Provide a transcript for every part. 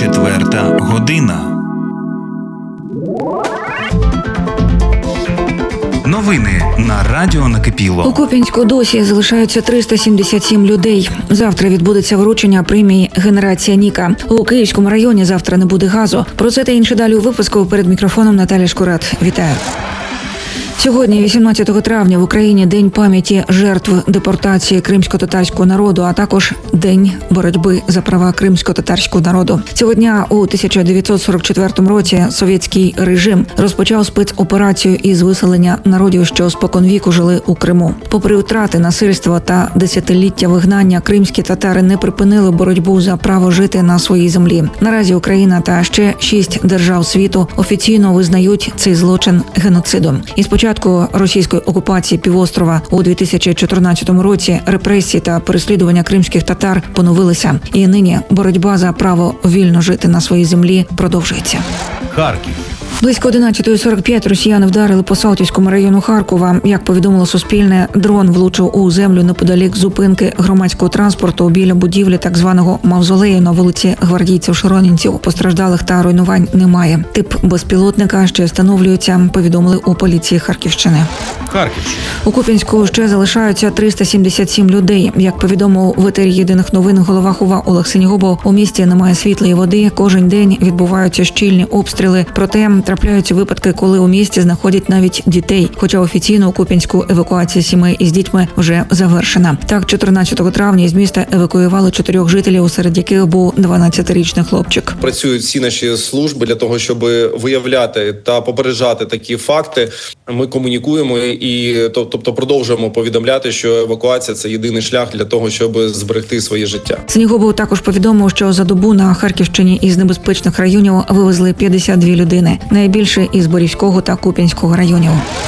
4 година. Новини на Радіо Накипіло. У Куп'янську досі залишаються 377 людей. Завтра відбудеться вручення премії «Генерація Ніка». У Київському районі завтра не буде газу. Про це та інше далі у випуску. Перед мікрофоном Наталя Шкурат. Вітаю. Сьогодні, 18 травня, в Україні День пам'яті жертв депортації кримсько-татарського народу, а також День боротьби за права кримсько-татарського народу. Цього дня у 1944 році совєтський режим розпочав спецоперацію із виселення народів, що споконвіку жили у Криму. Попри втрати, насильство та десятиліття вигнання, кримські татари не припинили боротьбу за право жити на своїй землі. Наразі Україна та ще 6 держав світу офіційно визнають цей злочин геноцидом. І спочатку російської окупації півострова у 2014 році репресії та переслідування кримських татар поновилися. І нині боротьба за право вільно жити на своїй землі продовжується. Харків. Близько 11:45 росіяни вдарили по Салтівському району Харкова. Як повідомило Суспільне, дрон влучив у землю неподалік зупинки громадського транспорту біля будівлі так званого мавзолею на вулиці Гвардійців-Широнінців. Постраждалих та руйнувань немає. Тип безпілотника ще встановлюється, повідомили у поліції Харківщини. Харківщина. У Куп'янську ще залишаються 377 людей. Як повідомив в етері єдиних новин голова ХОВА Олег Синігубов, у місті немає світла і води. Кожен день відбуваються щільні обстріли. Проте трапляються випадки, коли у місті знаходять навіть дітей. Хоча офіційно у Куп'янську евакуація сімей із дітьми вже завершена. Так, 14 травня із міста евакуювали 4 жителів, серед яких був 12-річний хлопчик. Працюють всі наші служби для того, щоб виявляти та попереджати такі факти. Ми комунікуємо і тобто продовжуємо повідомляти, що евакуація – це єдиний шлях для того, щоб зберегти своє життя. Синігубов також повідомив, що за добу на Харківщині із небезпечних районів вивезли 52 людини. Найбільше із Борівського та Куп'янського районів.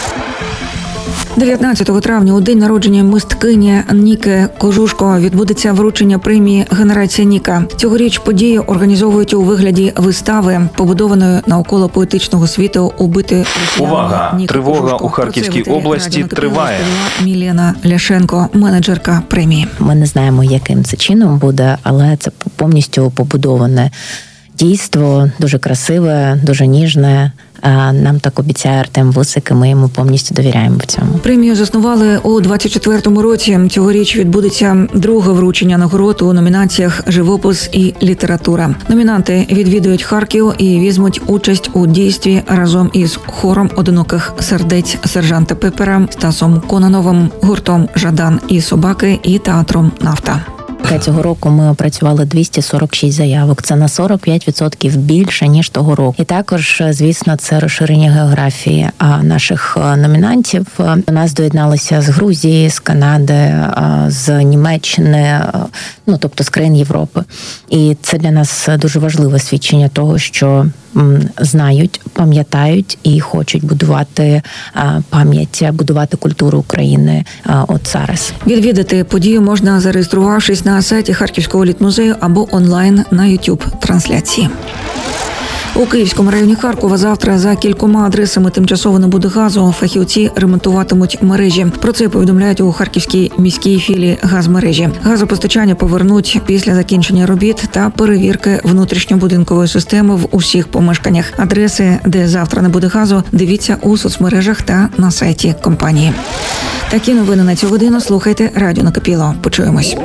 19 травня, у день народження мисткині Ніки Кожушко, відбудеться вручення премії «Генерація Ніка». Цьогоріч подію організовують у вигляді вистави, побудованої навколо поетичного світу убити Увага! Тривога у Харківській області триває. Мілена Ляшенко, менеджерка премії. Ми не знаємо, яким це чином буде, але це повністю побудоване дійство, дуже красиве, дуже ніжне. Нам так обіцяє Артем Вусик, і ми йому повністю довіряємо в цьому. Премію заснували у 24-му році. Цьогоріч відбудеться друге вручення нагород у номінаціях «Живопис» і «Література». Номінанти відвідують Харків і візьмуть участь у дійстві разом із хором одиноких сердець сержанта Пепера, Стасом Конановим, гуртом «Жадан і собаки» і театром «Нафта». Цього року ми опрацювали 246 заявок. Це на 45% більше, ніж того року. І також, звісно, це розширення географії наших номінантів. До нас доєдналися з Грузії, з Канади, з Німеччини, тобто з країн Європи. І це для нас дуже важливе свідчення того, що знають, пам'ятають і хочуть будувати пам'ять, будувати культуру України от зараз. Відвідати подію можна, зареєструвавшись на сайті Харківського літмузею або онлайн на YouTube-трансляції. У Київському районі Харкова завтра за кількома адресами тимчасово не буде газу. Фахівці ремонтуватимуть мережі. Про це повідомляють у Харківській міській філії газмережі. Газопостачання повернуть після закінчення робіт та перевірки внутрішньобудинкової системи в усіх помешканнях. Адреси, де завтра не буде газу, дивіться у соцмережах та на сайті компанії. Такі новини на цю годину слухайте Радіо Накипіло. Почуємось.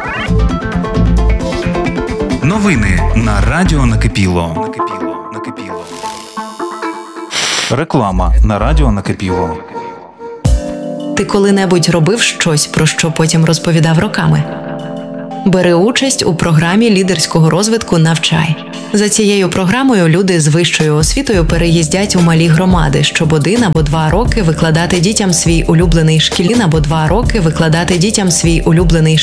Новини на Радіо Накипіло. Реклама на Радіо Накипіло. Ти коли-небудь робив щось, про що потім розповідав роками? Бери участь у програмі лідерського розвитку «Навчай». За цією програмою люди з вищою освітою переїздять у малі громади, щоб 1 або 2 роки викладати дітям свій улюблений